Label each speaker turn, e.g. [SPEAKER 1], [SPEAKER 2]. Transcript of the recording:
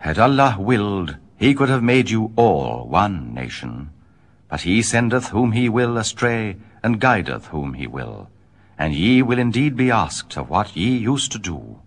[SPEAKER 1] Had Allah willed, he could have made you all one nation. But he sendeth whom he will astray, and guideth whom he will. And ye will indeed be asked of what ye used to do.